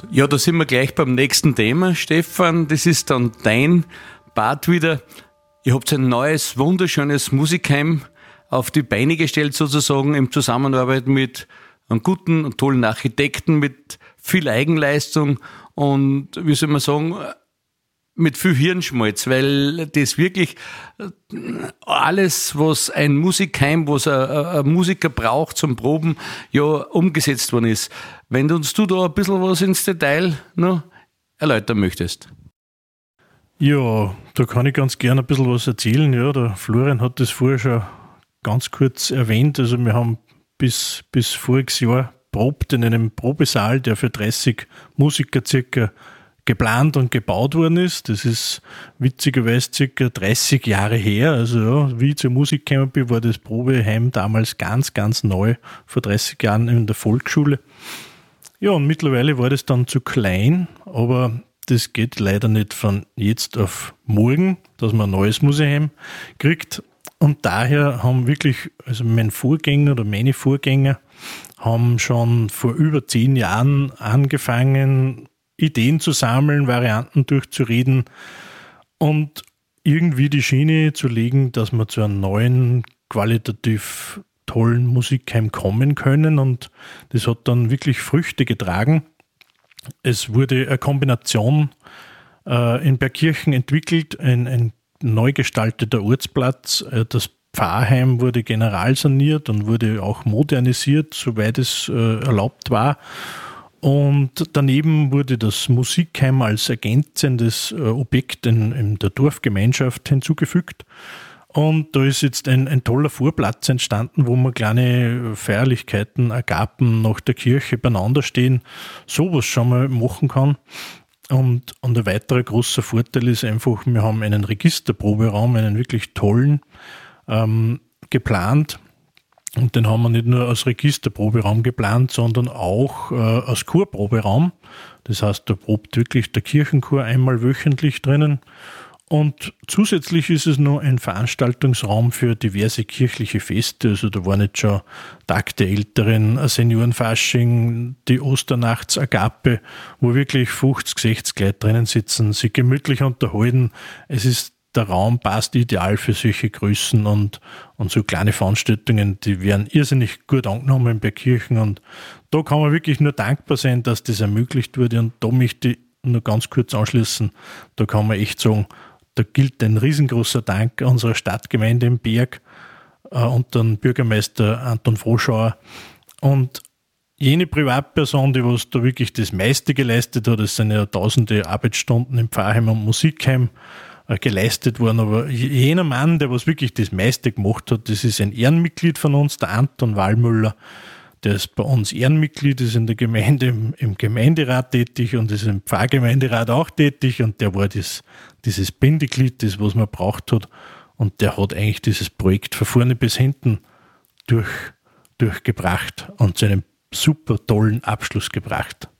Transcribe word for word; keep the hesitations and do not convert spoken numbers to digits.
Ja, da sind wir gleich beim nächsten Thema, Stefan. Das ist dann dein Part wieder. Ihr habt ein neues, wunderschönes Musikheim auf die Beine gestellt, sozusagen, in Zusammenarbeit mit einem guten und tollen Architekten, mit viel Eigenleistung und, wie soll man sagen, mit viel Hirnschmalz, weil das wirklich alles, was ein Musikheim, was ein, ein Musiker braucht zum Proben, ja umgesetzt worden ist. Wenn du uns du da ein bisschen was ins Detail noch erläutern möchtest. Ja, da kann ich ganz gerne ein bisschen was erzählen. Ja, der Florian hat das vorher schon ganz kurz erwähnt. Also wir haben bis, bis voriges Jahr probt in einem Probesaal, der für dreißig Musiker circa geplant und gebaut worden ist. Das ist witzigerweise circa dreißig Jahre her. Also ja, wie ich zur Musik gekommen bin, war das Probeheim damals ganz, ganz neu, vor dreißig Jahren in der Volksschule. Ja, und mittlerweile war das dann zu klein, aber das geht leider nicht von jetzt auf morgen, dass man ein neues Museum kriegt. Und daher haben wirklich, also mein Vorgänger oder meine Vorgänger haben schon vor über zehn Jahren angefangen, Ideen zu sammeln, Varianten durchzureden und irgendwie die Schiene zu legen, dass wir zu einem neuen, qualitativ tollen Musikheim kommen können. Und das hat dann wirklich Früchte getragen. Es wurde eine Kombination äh, in Bergkirchen entwickelt, ein, ein neu gestalteter Ortsplatz. Äh, das Pfarrheim wurde generalsaniert und wurde auch modernisiert, soweit es äh, erlaubt war. Und daneben wurde das Musikheim als ergänzendes äh, Objekt in, in der Dorfgemeinschaft hinzugefügt. Und da ist jetzt ein, ein toller Vorplatz entstanden, wo man kleine Feierlichkeiten, Agapen nach der Kirche beieinander stehen, sowas schon mal machen kann. Und, und ein weiterer großer Vorteil ist einfach, wir haben einen Registerproberaum, einen wirklich tollen, ähm, geplant. Und den haben wir nicht nur als Registerproberaum geplant, sondern auch äh, als Chorproberaum. Das heißt, da probt wirklich der Kirchenchor einmal wöchentlich drinnen. Und zusätzlich ist es noch ein Veranstaltungsraum für diverse kirchliche Feste. Also da waren jetzt schon Tag der Älteren, ein Seniorenfasching, die Osternachtsagape, wo wirklich fünfzig, sechzig Leute drinnen sitzen, sich gemütlich unterhalten. Es ist, der Raum passt ideal für solche Größen und, und so kleine Veranstaltungen, die werden irrsinnig gut angenommen bei Kirchen. Und da kann man wirklich nur dankbar sein, dass das ermöglicht wurde. Und da möchte ich nur ganz kurz anschließen, da kann man echt sagen, da gilt ein riesengroßer Dank unserer Stadtgemeinde im Berg äh, und dem Bürgermeister Anton Froschauer. Und jene Privatperson, die was da wirklich das meiste geleistet hat, das sind ja tausende Arbeitsstunden im Pfarrheim und Musikheim äh, geleistet worden. Aber jener Mann, der was wirklich das meiste gemacht hat, das ist ein Ehrenmitglied von uns, der Anton Wallmüller. Der ist bei uns Ehrenmitglied, ist in der Gemeinde im, im Gemeinderat tätig und ist im Pfarrgemeinderat auch tätig und der war das, dieses Bindeglied, das was man braucht hat und der hat eigentlich dieses Projekt von vorne bis hinten durch, durchgebracht und zu einem super tollen Abschluss gebracht.